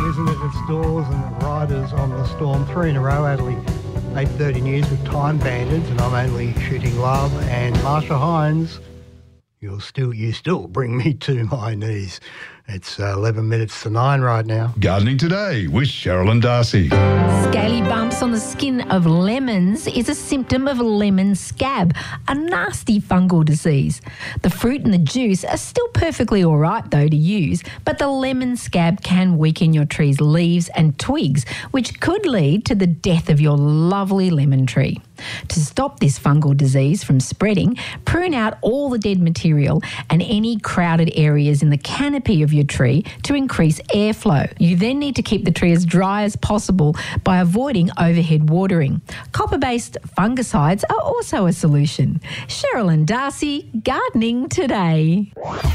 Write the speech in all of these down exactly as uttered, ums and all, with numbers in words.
isn't it? It's Dawes and Riders on the Storm, three in a row. Adelaide, eight thirty News with Time Bandits, and I'm only shooting love. And Marsha Hines, you'll still, you still bring me to my knees. It's uh, eleven minutes to nine right now. Gardening Today with Cheryl and Darcy. Scaly bumps on the skin of lemons is a symptom of lemon scab, a nasty fungal disease. The fruit and the juice are still perfectly all right, though, to use, but the lemon scab can weaken your tree's leaves and twigs, which could lead to the death of your lovely lemon tree. To stop this fungal disease from spreading, prune out all the dead material and any crowded areas in the canopy of your tree to increase airflow. You then need to keep the tree as dry as possible by avoiding overhead watering. Copper-based fungicides are also a solution. Cheryl and Darcy, Gardening Today.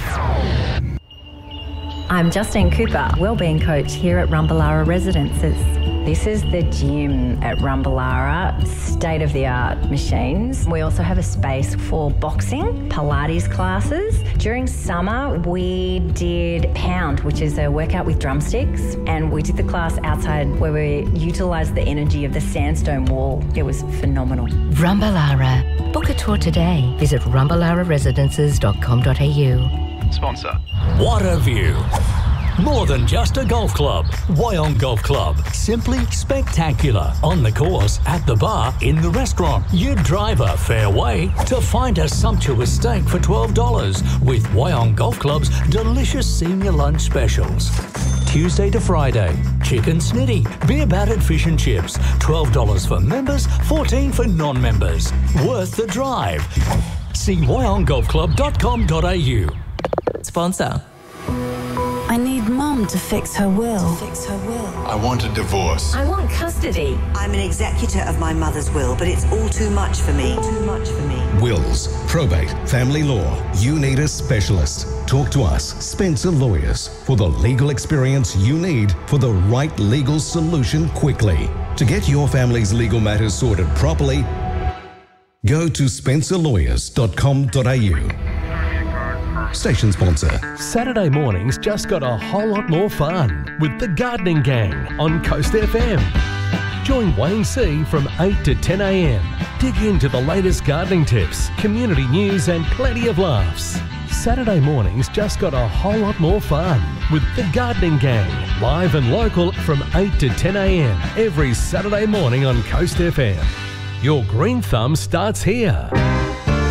I'm Justine Cooper, Wellbeing Coach here at Rumballara Residences. This is the gym at Rumballara, state-of-the-art machines. We also have a space for boxing, Pilates classes. During summer, we did Pound, which is a workout with drumsticks, and we did the class outside where we utilised the energy of the sandstone wall. It was phenomenal. Rumballara. Book a tour today. Visit rumballara residences dot com dot a u. Sponsor. What a view. More than just a golf club. Wyong Golf Club. Simply spectacular. On the course, at the bar, in the restaurant. You drive a fair way to find a sumptuous steak for twelve dollars with Wyong Golf Club's delicious senior lunch specials. Tuesday to Friday, chicken snitty, beer battered fish and chips. twelve dollars for members, fourteen dollars for non-members. Worth the drive. See wyong golf club dot com dot a u. Sponsor. I need Mum to fix her will. To fix her will. I want a divorce. I want custody. I'm an executor of my mother's will, but it's all too much for me. Too much for me. Wills, probate, family law. You need a specialist. Talk to us, Spencer Lawyers, for the legal experience you need for the right legal solution quickly. To get your family's legal matters sorted properly, go to spencer lawyers dot com dot a u. Station sponsor. Saturday mornings just got a whole lot more fun with the Gardening Gang on Coast F M. Join Wayne C from eight to ten a m. Dig into the latest gardening tips, community news and plenty of laughs. Saturday mornings just got a whole lot more fun with the Gardening Gang, live and local from eight to ten a m every Saturday morning on Coast F M. Your green thumb starts here.